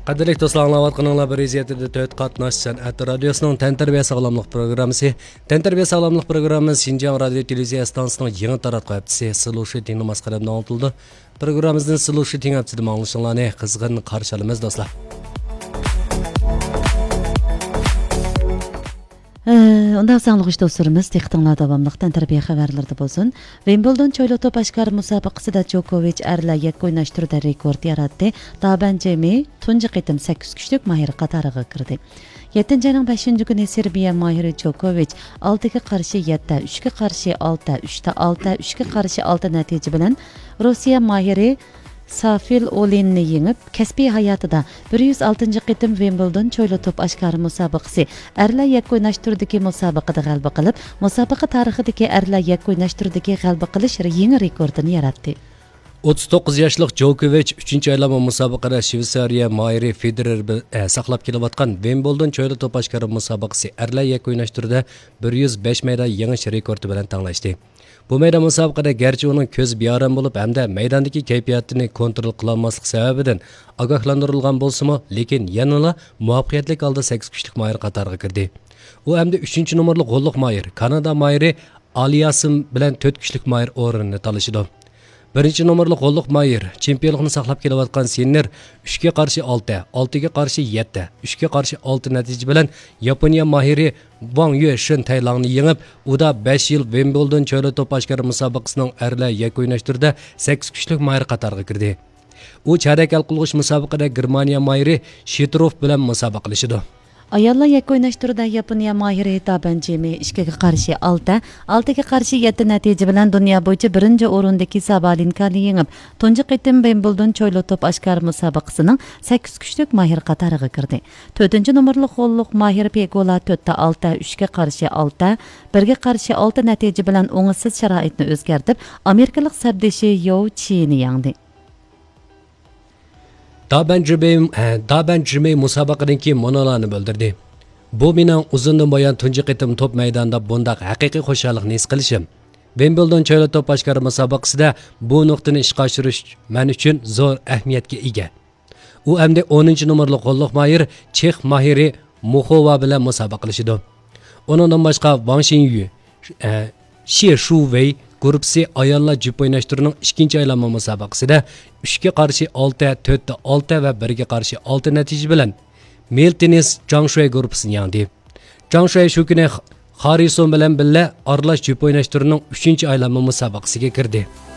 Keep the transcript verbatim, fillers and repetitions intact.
Qadrlik do'stlar, anglayotganinglar bir yuz yetti nuqta to'rt qatnash san'at radiosining Tantarbiya sog'lomlik programmasi. Tantarbiya sog'lomlik programmasi Xinjiang radio televiziya stansiyasining yangi taratquv haftasi Sulushi tinglamas qalamdan o'tildi. Programmamizni Sulushi tingabsida ma'lumotlarni qizg'in qarshi olamiz do'stlar. Ondan sağlık dostlarımız tektonlar davamlıqdan terbiye xəbərlərdə bolsun. Wimbledon çoylu top aşkar müsabaqasida Djokovic ərlər yakka oynaştırda rekord yaratdı. Daban Cemi tuncu qitim sakkiz küşlük mahir qatarıga kirdi. yettinchi ayning beshinchi kuni Serbiya mahiri Djokovic oltiga qarshi yetti, uchga qarshi olti, uchta olti, uchga qarshi olti natija bilan Rossiya mahiri Safil Olenni yengib, kasbiy hayotida bir yuz oltinchi qitim Wimbledon cho'yli to'p oshkori musobaqasi erlar yakka o'ynash turidagi musobaqada g'alaba qilib, musobaqa tarixidagi erlar yakka o'ynash turidagi g'alaba qilish yangi rekordini yaratdi. o'ttiz to'qqiz yoshlik Djokovic uchinchi aylama musobaqada Shveysariya mahiri Federer e, saqlab kelayotgan Wimbledon cho'yli to'p oshkori musobaqasi erlar yakka o'ynash turida bir yuz besh mayda yangi rekordi bilan tanglashdi. Bu maydon musobaqada garchi uning ko'zi bearam bo'lib hamda maydondagi kayfiyatini kontrol qila olmaslik sababidan ogohlantirilgan bo'lsa-mu, lekin yanada muvaffaqiyatli holda sakkiz kuchlik mahir qatoriga kirdi. U hamda uchinchi nomerli qo'lliq mahir Kanada mahiri Aliasim bilan to'rt kuchlik mahir o'rinini talashidi. birinchi nomerli qo'lliq mahir chempionlikni saqlab kelayotgan Sinner uchga qarshi olti, oltiga qarshi yetti, uchga qarshi olti natija bilan Yaponiya mahiri Wang Yueshin Taylandni yengib, u da besh yil Wimbledon cho'yli to'p oshkori musobaqasining erlar yakka o'ynash turida sakkiz kuchlik mahir qatoriga kirdi. U chorak hal qilg'ich musobaqada Germaniya mahiri Shitrov bilan musobaqalashdi. Ayollar yakka o'ynash turida Yaponiya mahiri Daban Cemi ikkiga qarshi olti, oltiga qarshi yetti natija bilan dunyo bo'yicha birinchi o'rindagi Sabalinkani yengib, tunji qitim Wimbledon cho'yli to'p oshkori musobaqasining sakkiz kuchlik mahir qatoriga kirdi. to'rtinchi nomerli qo'lliq mahir Pegola to'rtda olti, uchga qarshi olti, birga qarshi olti natija bilan o'ngsiz sharoitni o'zgartirib, amerikalik sardoshi Yao Chini yengdi. Daban Cemi Daban Cemi musobaqadan keyin monolarni bildirdi. Bu mening uzundan buyon tunji qitim to'p maydonida bundaq haqiqiy xo'shallikni his qilishim. Wimbledon cho'yli to'p oshkori musobaqasida bu nuqtani ishga oshirish men uchun zo'r ahamiyatga ega. U hamda o'ninchi nomerli qo'lliq mahir Chex mahiri Muxova bilan musobaqalashdi. Uningdan boshqa Wang Xinyu, Xie Shuwei guruhi ayollar jup o'ynash turining ikkinchi aylama musobaqasida uchga qarshi olti, to'rtda olti va birga qarshi olti natija bilan mel tennis Zhang Shui guruhisini yengdi. Zhang Shui shu kuni Harrison bilan birga aralash jup o'ynash turining uchinchi aylama musobaqasiga kirdi.